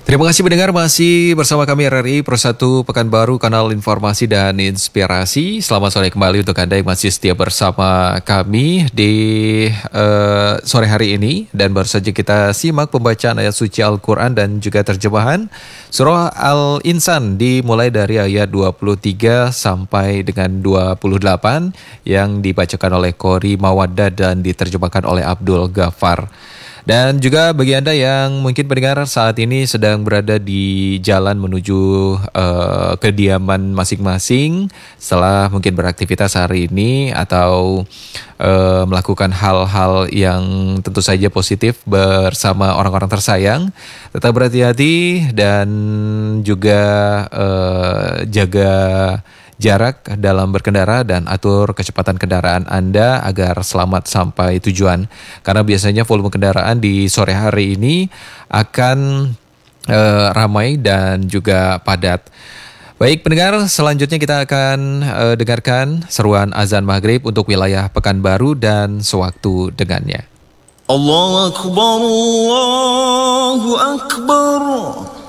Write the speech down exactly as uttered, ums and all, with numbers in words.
Terima kasih pendengar, masih bersama kami R R I Pro satu Pekanbaru, kanal informasi dan inspirasi. Selamat sore kembali untuk Anda yang masih setia bersama kami di uh, sore hari ini. Dan baru saja kita simak pembacaan ayat suci Al-Quran dan juga terjemahan Surah Al-Insan, dimulai dari ayat dua puluh tiga sampai dengan dua puluh delapan yang dibacakan oleh Qori Mawaddah dan diterjemahkan oleh Abdul Ghaffar. Dan juga bagi Anda yang mungkin pendengar saat ini sedang berada di jalan menuju uh, kediaman masing-masing setelah mungkin beraktivitas hari ini atau uh, melakukan hal-hal yang tentu saja positif bersama orang-orang tersayang, tetap berhati-hati dan juga uh, jaga jarak dalam berkendara dan atur kecepatan kendaraan Anda agar selamat sampai tujuan. Karena biasanya volume kendaraan di sore hari ini akan uh, ramai dan juga padat. Baik pendengar, selanjutnya kita akan uh, dengarkan seruan azan maghrib untuk wilayah Pekanbaru dan sewaktu dengannya. Allahu Akbar, Allahu Akbar.